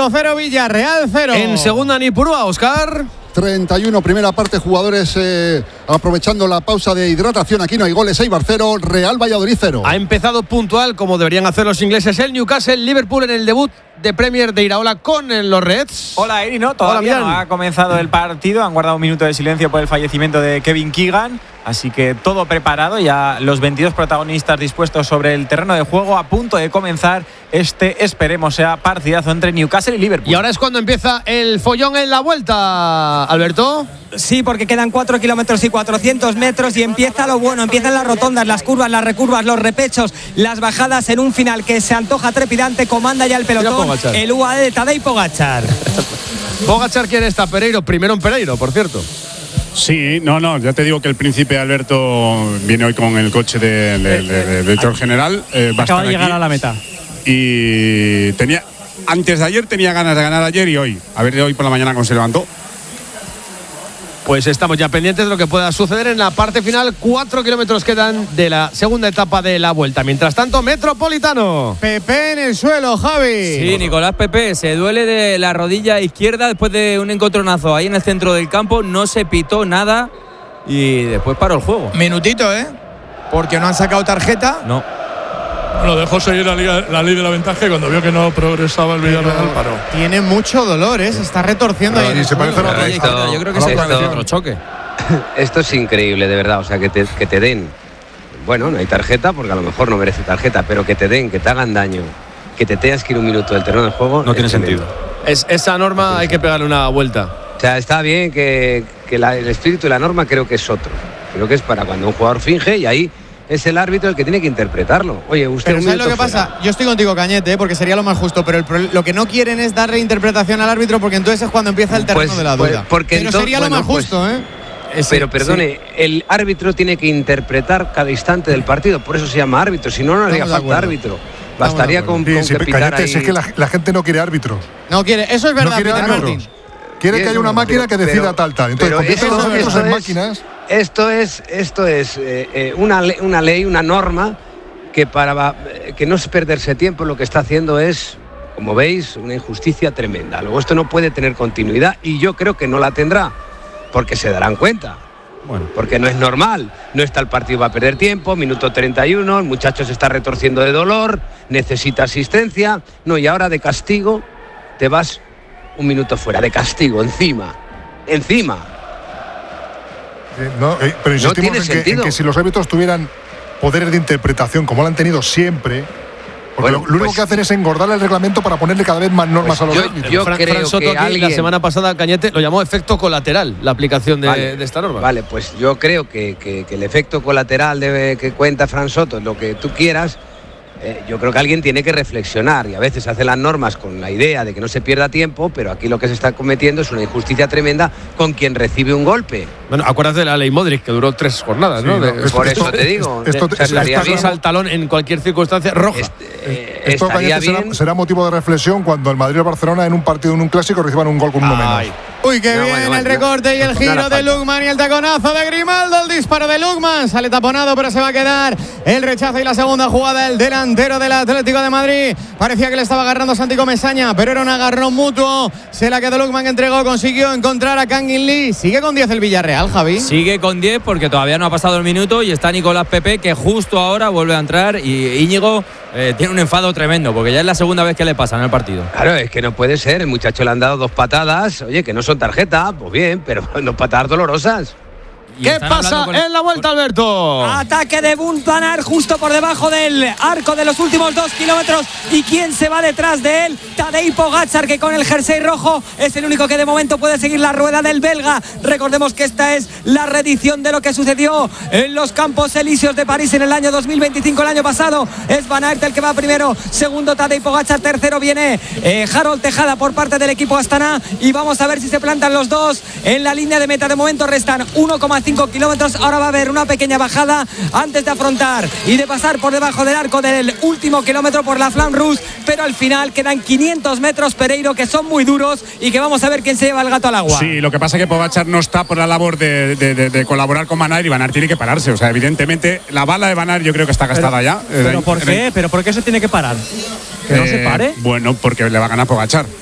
Vigo 0, Villarreal 0. En segunda Nipurúa, Óscar. 31, primera parte, jugadores aprovechando la pausa de hidratación. Aquí no hay goles, Eibar 0, Real Valladolid 0. Ha empezado puntual, como deberían hacer los ingleses, el Newcastle. Liverpool en el debut de Premier de Iraola con los Reds. Hola, Eri, no, todavía no ha comenzado el partido. Han guardado un minuto de silencio por el fallecimiento de Kevin Keegan. Así que todo preparado, ya los 22 protagonistas dispuestos sobre el terreno de juego, a punto de comenzar esperemos sea partidazo entre Newcastle y Liverpool. Y ahora es cuando empieza el follón en la vuelta, Alberto. Sí, porque quedan 4 kilómetros y 400 metros y empieza lo bueno, empiezan las rotondas, las curvas, las recurvas, los repechos, las bajadas en un final que se antoja trepidante. Comanda ya el pelotón, el UAE de Tadej Pogačar. Pogačar, ¿quién está? Pereiro, primero en Pereiro, por cierto. Sí, no, ya te digo que el príncipe Alberto viene hoy con el coche de director general. Acaba de llegar a la meta. Y antes de ayer tenía ganas de ganar ayer y hoy. A ver hoy por la mañana cómo se levantó. Pues estamos ya pendientes de lo que pueda suceder en la parte final. 4 kilómetros quedan de la segunda etapa de la vuelta. Mientras tanto, Metropolitano. Pepe en el suelo, Javi. Sí, Nicolás Pepe se duele de la rodilla izquierda después de un encontronazo ahí en el centro del campo. No se pitó nada y después paró el juego. Minutito, porque no han sacado tarjeta. No. Bueno, dejó seguir la ley de la ventaja y cuando vio que no progresaba el Villarreal paró. Tiene mucho dolor, se está retorciendo ahí. Y se parece a la rodilla izquierda. Yo creo que se parece otro choque. Esto es increíble, de verdad. O sea, que te den. Bueno, no hay tarjeta porque a lo mejor no merece tarjeta, pero que te den, que te hagan daño, que te tengas que ir un minuto del terreno de juego. No tiene sentido. Esa norma hay que pegarle una vuelta. O sea, está bien que el espíritu de la norma creo que es otro. Creo que es para cuando un jugador finge y ahí es el árbitro el que tiene que interpretarlo. Oye, usted. Pero ¿sabes lo que pasa? Yo estoy contigo, Cañete, porque sería lo más justo, pero lo que no quieren es darle interpretación al árbitro porque entonces es cuando empieza el terreno de la duda. Pero sería lo más justo, Pero perdone, el árbitro tiene que interpretar cada instante del partido, por eso se llama árbitro, si no, no haría falta árbitro. Bastaría con que pitara ahí. Es que la gente no quiere árbitro. No quiere, eso es verdad, Peter Martín. Quiere que haya una máquina que decida tal. Entonces, convierte los árbitros en máquinas. Esto es una ley, una norma que para que no es perderse tiempo, lo que está haciendo es, como veis, una injusticia tremenda. Luego esto no puede tener continuidad y yo creo que no la tendrá, porque se darán cuenta. Bueno, porque no es normal, no está el partido, va a perder tiempo, minuto 31, el muchacho se está retorciendo de dolor, necesita asistencia, no, y ahora de castigo te vas un minuto fuera, de castigo, encima. Pero insistimos en que si los árbitros tuvieran poderes de interpretación, como lo han tenido siempre, porque lo único que hacen es engordar el reglamento para ponerle cada vez más normas a los árbitros. Yo creo Fran Soto que aquí, la semana pasada, Cañete, lo llamó efecto colateral, la aplicación de esta norma. Vale, pues yo creo que el efecto colateral que cuenta Fran Soto, lo que tú quieras, yo creo que alguien tiene que reflexionar y a veces hace las normas con la idea de que no se pierda tiempo, pero aquí lo que se está cometiendo es una injusticia tremenda con quien recibe un golpe. Bueno, acuérdate de la ley Modric, que duró 3 jornadas, ¿no? Por eso te digo. Esto al talón en cualquier circunstancia roja. Esto será motivo de reflexión cuando el Madrid o el Barcelona en un partido, en un clásico, reciban un gol con uno menos. Uy, qué bien el recorte y el giro de Lukman y el taconazo de Grimaldo. El disparo de Lukman sale taponado, pero se va a quedar el rechazo y la segunda jugada. El delantero del Atlético de Madrid parecía que le estaba agarrando Santi Comesaña, pero era un agarrón mutuo. Se la quedó Lukman, que entregó, consiguió encontrar a Kangin Lee. Sigue con 10 el Villarreal, Javi. Sigue con 10 porque todavía no ha pasado el minuto y está Nicolás Pepe, que justo ahora vuelve a entrar, y Íñigo tiene un enfado tremendo porque ya es la segunda vez que le pasa en el partido. Claro, es que no puede ser. El muchacho le han dado 2 patadas, oye, que no son tarjeta, pues bien, pero 2 patadas dolorosas. ¿Qué pasa en la vuelta, Alberto? Ataque de Wout van Aert justo por debajo del arco de los últimos 2 kilómetros. ¿Y quién se va detrás de él? Tadej Pogačar, que con el jersey rojo es el único que de momento puede seguir la rueda del belga. Recordemos que esta es la reedición de lo que sucedió en los Campos Elíseos de París en el año 2025, el año pasado. Es Van Aert el que va primero, segundo Tadej Pogačar, tercero viene Harold Tejada por parte del equipo Astana. Y vamos a ver si se plantan los dos en la línea de meta. De momento restan 1,5 kilómetros. Ahora va a haber una pequeña bajada antes de afrontar y de pasar por debajo del arco del último kilómetro por la Flamme Rouge, pero al final quedan 500 metros, Pereiro, que son muy duros y que vamos a ver quién se lleva el gato al agua. Sí, lo que pasa es que Pogačar no está por la labor de colaborar con Van Aert, y Van Aert tiene que pararse. O sea, evidentemente la bala de Van Aert yo creo que está gastada ya. ¿Pero por qué? ¿Pero por qué se tiene que parar? ¿Que no se pare? Bueno, porque le va a ganar Pogačar.